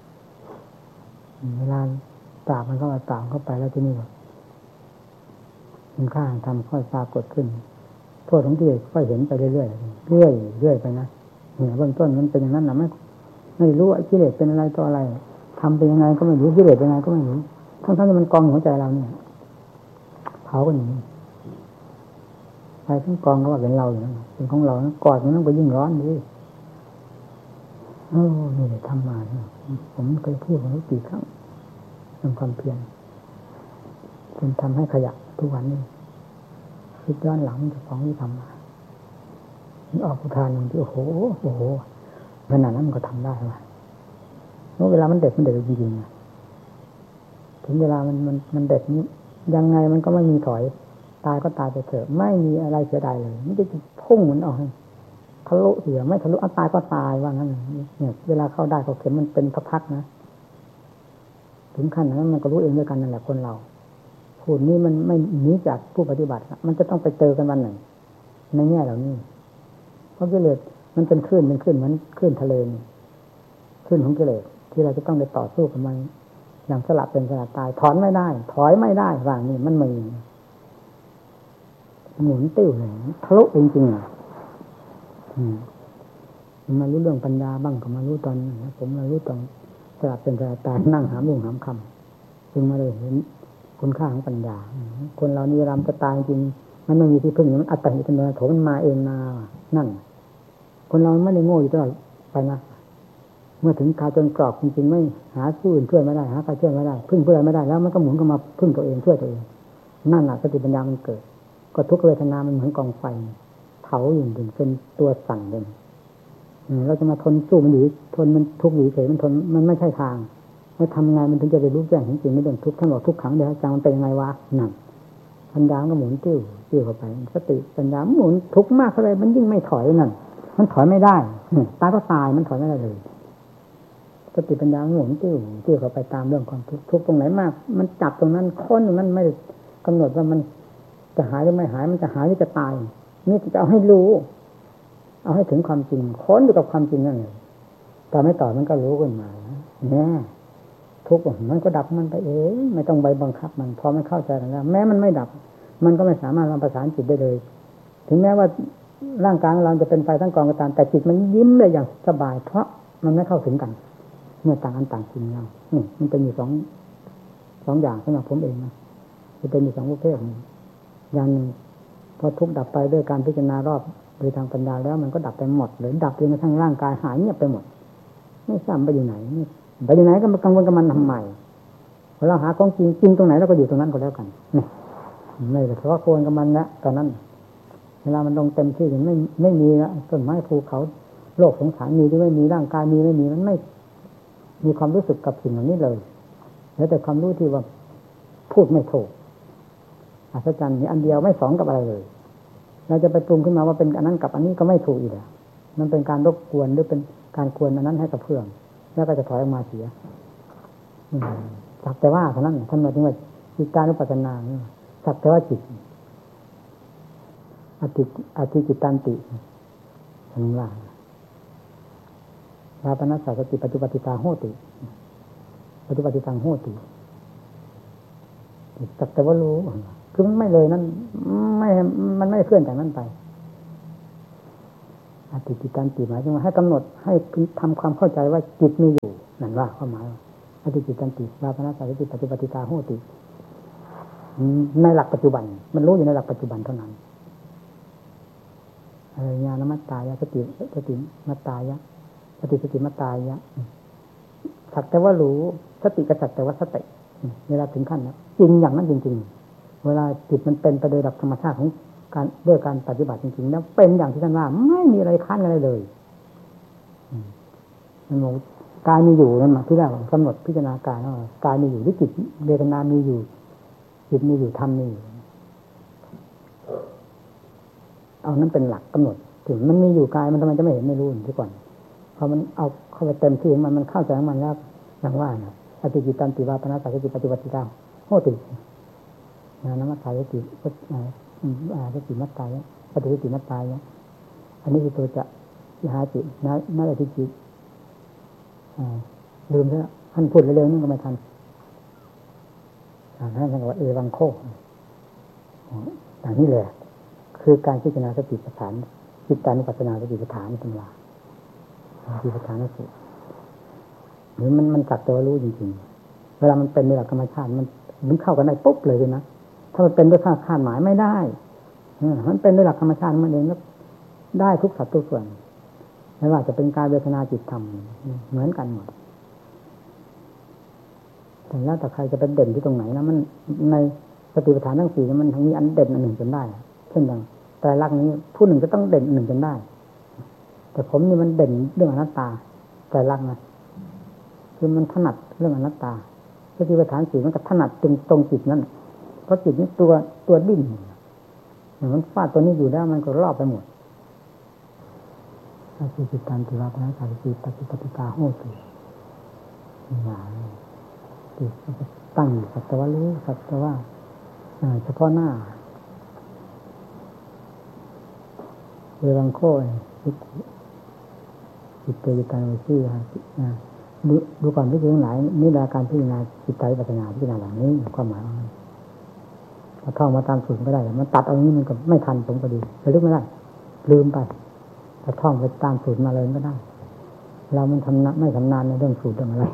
เวลาตากมันเข้ามาตากเข้าไปแล้วที่นี่ก็คุณค่าทำค่อยปรากฏขึ้นโทษของกิเลสค่อยเห็นไปเรื่อยๆเรื่อยเรื่อยไปนะเนี่ยเบื้องต้นมันเป็นอย่างนั้นนะไม่ไม่รู้ว่ากิเลสเป็นอะไรต่ออะไรทำเป็นยังไงก็ไม่รู้กิเลสเป็นยังไงก็ไม่รู้ทั้งๆที่มันกองหัวใจเราเนี่ยเผากันอย่างนี้ไปทั้งกองก็ว่าเป็นเราอยู่นั่นเป็นของเรากอดมันต้องไปยิ่งร้อนดิโอ้นี่เลยทำมาผมเคยพูดมาแล้วกี่ครั้งทำความเพียรจนทำให้ขยะทุกวันนี้คิดย้อนหลังจากของที่ทำมาออกอุทานอย่างที่โอ้โหโอ้โหขนาดนั้นมันก็ทำได้ว่ะเมื่อเวลามันเด็กมันเด็กจริงๆนะถึงเวลามันมันมันเด็กนี้ยังไงมันก็ไม่มีถอยตายก็ตายไปเถอะไม่มีอะไรเสียดายเลยมันจะพุ่งมันออกทะลุเสียไม่ทะลุเอาตายก็ตายว่างั้นเนี่ยเวลาเข้าได้เขาเข็มมันเป็นพักๆนะถึงขั้นนั้นมันก็รู้เองด้วยกันนั่นแหละคนเราพูดนี้มันไม่หนีจากผู้ปฏิบัติมันจะต้องไปเจอกันวันหนึ่งในแง่เหล่านี้เพราะกิเลสมันเป็นคลื่นเป็นคลื่นเหมือนคลื่นทะเลคลื่นของกิเลสที่เราจะต้องไปต่อสู้กับมันอย่างสลับเป็นสลับตายถอนไม่ได้ถอยไม่ได้ว่านี่มันมีหมุนติ้วเลยทะลุจริงๆอ่ะมารู้เรื่องปัญญาบ้างก็มารู้ตอนนี้ผมมารู้ตอนสลับเป็นสลับตายนั่งหามุงหามคำจึงมาเลยเห็นคุณค่าของปัญญาคนเรานี่รำจะตายจริงมันไม่มีที่พึ่งมันอัตติตโนโถมันมาเองนานั่นคนเราไม่ได้โง่อยู่ตลอดไปนะเมื่อถึงคาจนกรอบจริงๆไม่หาผู้อื่นช่วยไม่ได้หาใครช่วยไม่ได้พึ่งเพื่อนไม่ได้แล้วมันก็หมุนเข้ามาพึ่งตัวเองช่วยตัวเองนั่นแหละสติปัญญามันเกิดก็ทุกเวทนามันเหมือนกองไฟเผาอยู่ถึงเป็นตัวสั่นเลยเราจะมาทนสู้มันอยู่ทนมันทุกข์อยู่เฉยมันทนมันไม่ใช่ทางแล้วทำไงมันถึงจะได้รู้แจ้งจริงๆไม่เป็นทุกข์ท่านบอกทุกขังเดี๋ยวจังมันเป็นยังไงวะนั่นปัญญาก็หมุนติ้วติ้วเข้าไปสติปัญญาหมุนทุกข์มากเท่าไรมันยิ่งไม่ถอยนั่นมันถอยไม่ได้ตายก็ตายมันถอยไม่ได้เลยสติปัญญาหมุนติ้วติ้วเข้าไปตามเรื่องความทุกข์ทุกข์ตรงไหนมากมันจับตรงนั้นค้นตรงนั้นไม่กำหนดว่ามันจะหายหรือไม่หายมันจะหายหรือจะตายนี่จะเอาให้รู้เอาให้ถึงความจริงค้นอยู่กับความจริงนั่นเองต่อไม่ต่อมันก็รู้ขึ้นมาเนี่ยทุกข์มันก็ดับมันไปเองไม่ต้องไปบังคับมันพอมันเข้าใจแล้วแม้มันไม่ดับมันก็ไม่สามารถประสานจิตได้เลยถึงแม้ว่าร่างกายของเราจะเป็นไฟทั้งกองก็ตามแต่จิตมันยิ้มเลยอย่างสบายเพราะมันไม่เข้าถึงกันเมื่อต่างอันต่างจริงแล้วนี่มันเป็นอยู่สองสองอย่างสำหรับผมเองนะจะเป็นอยู่สองประเภทอย่างหนึ่งพอทุกข์ดับไปด้วยการพิจารณารอบโดยทางปัญญาแล้วมันก็ดับไปหมดเลยดับจนกระทั่งร่างกายหายเงียบไปหมดไม่ทราบไปอยู่ไหนไปอยู่ไหนก็มากังวลกับมันทำไมพอเราหาของจริงจริงตรงไหนเราก็อยู่ตรงนั้นก็แล้วกันนี่ไม่แต่ว่าโกนกับมันนะตอนนั้นเวลามันลงเต็มที่ไม่ไม่มีแล้วต้นไม้ภูเขาโลกสงสารมีหรือไม่มีร่างกายมีไม่มีมันไม่มีความรู้สึกกับสิ่งเหล่านี้เลยแล้วแต่ความรู้ที่ว่าพูดไม่ถูกอัศจรรย์นี่อันเดียวไม่สองกับอะไรเลยเราจะไปปรุงขึ้นมาว่าเป็นอันนั้นกับอันนี้ก็ไม่ถูกอีกแล้วมันเป็นการรบกวนหรือเป็นการควรอันนั้นให้กับเพื่อนแล้วก็จะถอยออกมาเสียสักแต่ว่าเท่านั้นท่านหมายถึงว่าจิตตานุปัสสนาสักแต่ว่าจิตอติอติจิตตันติทั้งหลายลาปนัสสะสติปัจจุปฏิตาโหติปัจจุปฏิตังโหติสักแต่ว่ารู้คือมันไม่เลยนั่นไม่มันไม่เคลื่อนจากนั้นไปอธิจิตันติหมายถึงว่าให้กำหนดให้ทำความเข้าใจว่าจิตมีอยู่นั่นว่าความหมายอธิจิตันติวาปนาสาสติปฏิปติตาโหติในหลักปัจจุบันมันรู้อยู่ในหลักปัจจุบันเท่านั้นญาณมัตตายะสติสติมัตตายะสติสติมัตตายะสักแต่ว่ารู้สติกับสักแต่ว่าสติเวลาถึงขั้นนะจริงอย่างนั้นจริงๆเวลาจิตมันเป็นไปโดยหลักธรรมชาติของการด้วยการปฏิบัติจริงๆแล้วเป็นอย่างที่ท่านว่าไม่มีอะไรค้านอะไรเลยมันบอกกายมีอยู่นั่นหมายที่แรกกำหนดพิจารณากายว่ากายมีอยู่ที่จิตเวทนามีอยู่จิตมีอยู่ธรรมมีอยู่เอานั้นเป็นหลักกำหนดถึงมันมีอยู่กายมันทำไมจะไม่เห็นไม่รู้ที่ก่อนพอมันเอาเข้าไปเต็มที่มันมันเข้าใจของมันแล้วอย่างว่านะอธิจิตันติวาปนาสาสติปฏิบัติตาโหตินะนมัสสาสติก็อ่าสติมัตตายะปฏิสติมัตตายะอันนี้คือตัวจะยหาจินะนั่นแหละที่จิตอ่าลืมแล้วท่านพูดเร็วๆนี่ก็ไม่ทันท่านท่านบอกว่าเอวังโคอย่างนี้เลยคือการพิจารณาสติปัฏฐานจิตตานุปัสสนาสติปัฏฐานตำราสติปัฏฐานนั่นสิหรือมันมันจักแต่ว่ารู้จริงๆเวลามันเป็นในหลักธรรมชาติมันมันเข้ากันได้ปุ๊บเลยเลยนะถ้ามันเป็นด้วยคาดหมายไม่ได้มันเป็นด้วยหลักธรรมชาติมันเองก็ได้ทุกสัดทุกส่วนไม่ว่าจะเป็นกายเวทนาจิตธรรมเหมือนกันหมดแต่แล้วแต่ใครจะเป็นเด่นที่ตรงไหนนะมันในสติปัฏฐานทั้งสี่มันมีอันเด่นอันหนึ่งจนได้เช่นอย่างแต่ลักษณ์นี้ผู้หนึ่งจะต้องเด่นหนึ่งจนได้แต่ผมนี่มันเด่นเรื่องอนัตตาแต่ลักษณ์นะคือมันถนัดเรื่องอนัตตาสติปัฏฐานสี่มันก็ถนัดตรงตรงจิตนั่นเพราะจิตนี้ตัวตัวดิ้นมันฟาดตัวนี้อยู่แล้วมันก็รอบไปหมดอาชีพการติวาปนาสาสติปฏิปติตาโหติอย่าติตั้งสัตว์ว่ารู้สัตว์ว่าเฉพาะหน้าเวรังโคจิตจิตเตยตาวิชีดูดูก่อนที่ถึงหลายนี่ละการพิจารณาจิตใจปัจจนาพิจารณาหลังนี้ความหมายถ้าท่องมาตามสูตรก็ได้มันตัดเอานี้มันก็ไม่ทันผมก็ดีระลึกไม่ได้ลืมไปถ้าท่องไปตามสูตรมาเลยก็ได้เรามันทำไม่ชำนาญในเรื่องสูตรเรื่องอะไร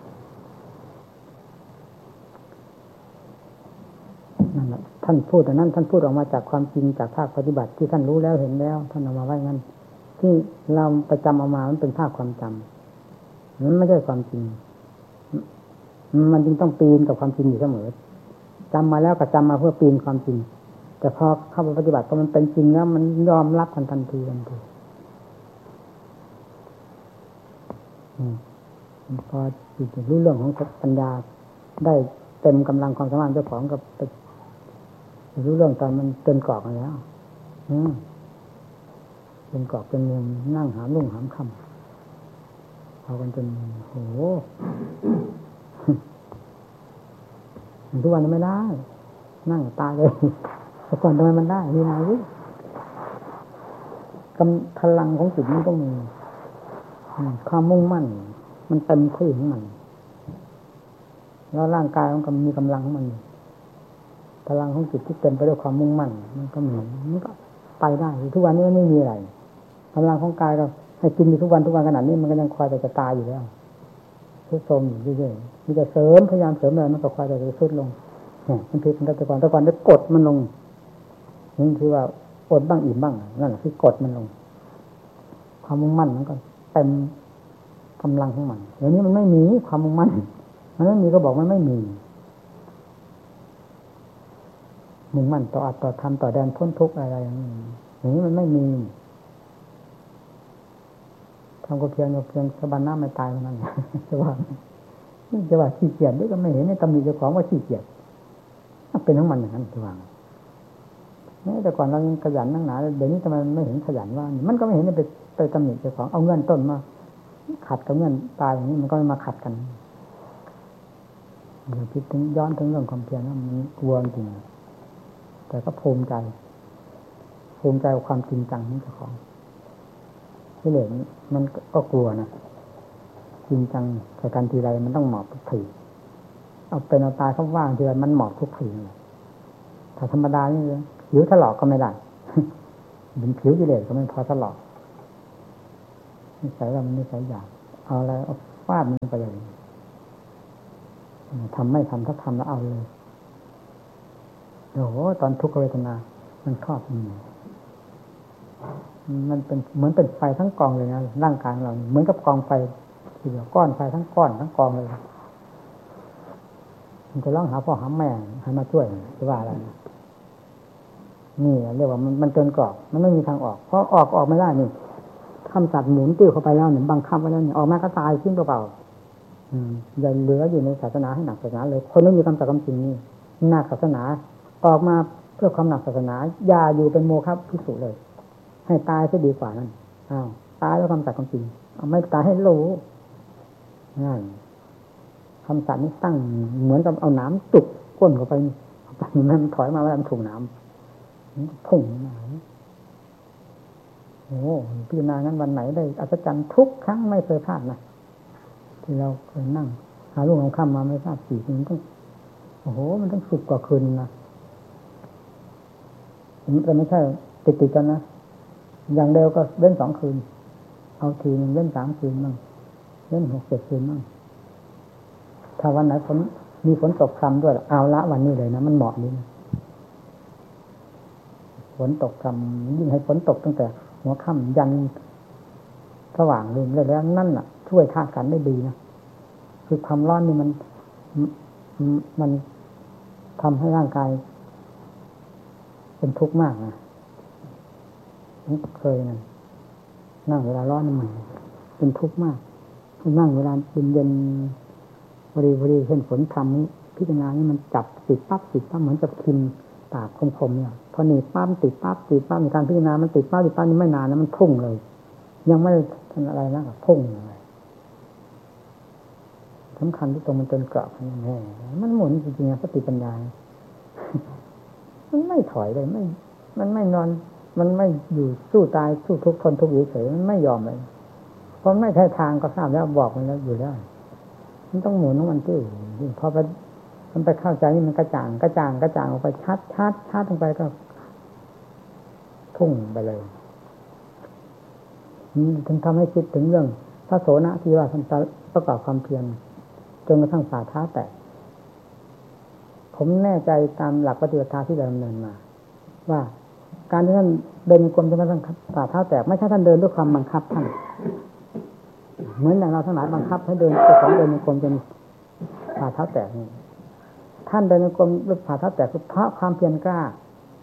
นั่นแหละท่านพูดแต่นั้นท่านพูดออกมาจากความจริงจากภาคปฏิบัติที่ท่านรู้แล้วเห็นแล้วท่านเอามาไว้งั้นที่เราประจำเอามามันเป็นภาคความจำมันไม่ใช่ความจริงมันจึงต้องปีนกับความจริงอยู่เสมอจำมาแล้วก็จำมาเพื่อปีนความจริงแต่พอเข้าไปปฏิบัติพอมันเป็นจริงแล้วมันยอมรับทันทันทีทันทีพอจิตรู้เรื่องของปัญญาได้เต็มกำลังความสามารถเจ้าของกับรู้เรื่องตอนมันเต็มกรอกแล้วเป็นกรอกเป็นเมืองนั่งหามลุ่งหามค่ำเอากันจนโหทุกวันไม่ได้นั่งตายเลยแต่ก่อนทำไมมันได้มีนาวิกำพลังของจิตมันต้องมีความมุ่งมั่นมันเต็มที่ของมันแล้วร่างกายมันก็มีกำลังของมันพลังของจิตที่เต็มไปด้วยความมุ่งมั่นมันก็มีมันก็ไปได้ทุกวันนี้ไม่มีอะไรกำลังของกายเราให้กินอยู่ทุกวันทุกวันขนาดนี้มันก็ยังคอยแต่จะตายอยู่แล้วทุกโทรมอยู่เรื่อยๆมีแต่เสริมพยายามเสริมอะไรมันก็คอยแต่จะทรุดลงเนี่ยมันผิดมันแต่ก่อนแต่ก่อนได้กดมันลงนี่คือว่าอดบ้างอิ่มบ้างนั่นแหละคือกดมันลงความมุ่งมั่นมันก็เต็มกำลังของมันเดี๋ยวนี้มันไม่มีความมุ่งมั่นมันไม่มีก็บอกมันไม่มีมุ่งมั่นต่ออัตต่อธรรมต่อแดนพ้นทุกข์อะไรอย่างนี้อย่างนี้มันไม่มีทำก็เพียงเพียงสะบันน้ำไม่ตายเท่านั้นจะว่าจะว่าขี้เกียจด้วยก็ไม่เห็นในตำหนิเจ้าของว่าขี้เกียจเป็นของมันอย่างนั้นจะว่าแต่ก่อนเรายังขยันนั่งหนาเดี๋ยวนี้ทำไมไม่เห็นขยันว่ามันก็ไม่เห็นไปไปตำหนิเจ้าของเอาเงินต้นมาขัดกับเงินตายอย่างนี้มันก็ไม่มาขัดกันเดี๋ยวคิดถึงย้อนถึงเรื่องความเพียรนะมันกลัวจริงแต่ก็ภูมิใจภูมิใจกับความจริงจังของเจ้าของที่เหลือมันก็กลัวนะจริงจังแต่การทีไรมันต้องหมอบทุกทีเอาเป็นเอาตายเขาว่างทีไรมันหมอบทุกทีถ้าธรรมดานี่ผิวถลอกก็ไม่ได้เป็นผิวกิเลสก็ไม่พอถลอกนิสัยเรามันนิสัยหยาบเอาอะไรเอาฟาดมันไปเลยทำไม่ทำถ้าทำแล้วเอาเลยโอ้โหตอนทุกขเวทนามันครอบมันมันเป็นเหมือนเป็นไฟทั้งกองเลยนะร่างกายเราเหมือนกับกองไฟทีเดียวก้อนไฟทั้งก้อนทั้งกองเลยมันจะร้องหาพ่อหาแม่ให้มาช่วยจะว่าอะไรนี่เรียกว่ามันมันเกินกรอบมันไม่มีทางออกเพราะออกออกไม่ได้นี่คำสัตว์หมุนติ้วเข้าไปแล้วเนี่ยบังคับไว้แล้วเนี่ยออกมาก็ตายทิ้งเปล่าๆอืมอย่าเหลืออยู่ในศาสนาให้หนักศาสนาเลยคนไม่มีคำสัตย์คำจริงนี่หนักศาสนาออกมาเพื่อความหนักศาสนาอย่าอยู่เป็นโมฆะภิกษุเลยให้ตายจะดีกว่านั้นอ้าวตายแล้วคำสัตย์คำจริงเอาไม่ตายให้รู้นั่นคำสัตย์นี้ตั้งเหมือนกับเอาน้ำจุกก้นเข้าไปเข้าไปมันถอยมาแล้วมันถูกน้ำพุ่งมาโอ้พิจารณางั้นวันไหนได้อัศจรรย์ทุกครั้งไม่เคยพลาดนะที่เราเคยนั่งหาลูกของค่ำมาไม่ทราบกี่คืนต้องโอ้โหมันต้องสิบกว่าคืนนะแต่ไม่ใช่ติดติดกันนะอย่างเดียวก็เล่นสองคืนเอาทีนึงเล่นสามคืนบ้างเล่นหกเจ็ดคืนบ้างถ้าวันไหนฝนมีฝนตกพรำด้วยเอาละวันนี้เลยนะมันเหมาะดีนะฝนตกพรำยิ่งให้ฝนตกตั้งแต่หัวค่ำยันสว่างเลยเลยแล้วนั่นน่ะช่วยธาตุขันธ์ได้ดีนะคือความร้อนนี่มันมันทำให้ร่างกายเป็นทุกข์มากนะผมเคยนะนั่งเวลาร้อนมันเป็นทุกข์มากนั่งเวลาเย็นเย็นบริบริเห็นฝนทำนี้พิจารณานี่มันจับติดปั๊บติดปั๊บเหมือนจะพิมพ์ปากคมๆเนี่ยพอหนีปั๊บติดปั๊บติดปั๊บในการพิจารณามันติดปั๊บติดปั๊บนี่ไม่นานนะมันพุ่งเลยยังไม่ทำอะไรนะพุ่งเลยสำคัญที่ตรงมันจนกรอบแน่มันหมุนจริงๆสติปัญญามันไม่ถอยเลยไม่มันไม่นอนมันไม่อยู่สู้ตายสู้ทุกข์ทนทุกข์เฉยๆมันไม่ยอมเลยเพราะไม่ใช่ทางก็ทราบแล้วบอกมันแล้วอยู่แล้วมันต้องหมุนของมันตื้อพอไปมันไปเข้าใจนี่มันกระจ่างกระจ่างกระจ่างออกไปชัดชัดชัดลงไปก็พุ่งไปเลยถึงทำให้คิดถึงเรื่องพระโสนะที่ว่าท่านประกอบความเพียรจนกระทั่งฝ่าเท้าแตกผมแน่ใจตามหลักปฏิบัติที่เราดำเนินมาว่าการที่ท่านเดินในกรมจนกระทั่งฝ่าเท้าแตกไม่ใช่ท่านเดินด้วยความบังคับท่านเหมือนอย่างเราทั้งหลายบังคับให้เดินเจ้าของเดินในกรมจนฝ่าเท้าแตกนี่ท่านเดินในกรมด้วยฝ่าเท้าแตกคือเพราะความเพียรกล้า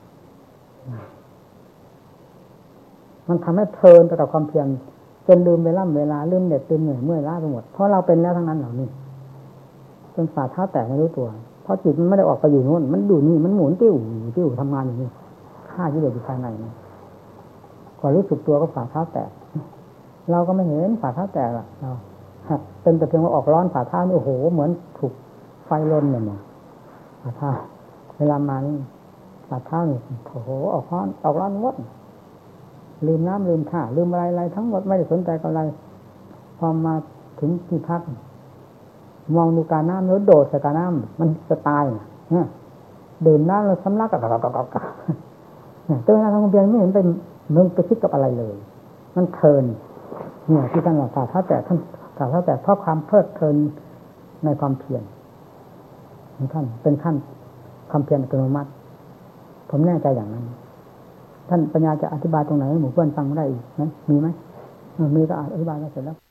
มันทำให้เพลินไปกับความเพียรจนลืมเวลาเวลาลืมเหน็ดลืมเหนื่อยเมื่อยล้าไปหมดเพราะเราเป็นแล้วทั้งนั้นเหล่านี้จนฝ่าเท้าแตกไม่รู้ตัวเพราะจิตมันไม่ได้ออกไปอยู่โน่นมันอยู่นี่มันหมุนติ้วติ้วทำงานอยู่นี่ฆ่ากิเลสอยู่ภายในนี่พอรู้สึกตัวก็ฝ่าเท้าแตกเราก็ไม่เห็นฝ่าเท้าแตกหรอกเราเป็นแต่เพียงว่าออกร้อนฝ่าเท้านี่โอ้โหเหมือนถูกไฟลนเลยเนี่ยฝ่าเท้าเวลามานี่ฝ่าเท้านี่โอ้โหออกร้อนออกร้อนหมดลืมน้ำลืมท่าลืมอะไรอะไรทั้งหมดไม่ได้สนใจกับอะไรพอมาถึงที่พักมองดูการน้ำแล้วโดดใส่การน้ำมันจะตายเนี่ยดื่มน้ำแล้วสำลักกับกับกับกับเนี่ยตัวนั้นทางเพียงไม่เห็นเป็นมึงไปคิดกับอะไรเลยมันเพลินเนี่ยที่ท่านว่าฝ่าเท้าแตกท่านฝ่าเท้าแตกเพราะความเพลิดเพลินในความเพียรของท่านเป็นขั้นความเพียรอัตโนมัติผมแน่ใจอย่างนั้นท่านปัญญาจะอธิบายตรงไหนให้หมู่เพื่อนฟังได้อีกไหมมีไหมมีก็อธิบายแล้วเสร็จแล้ว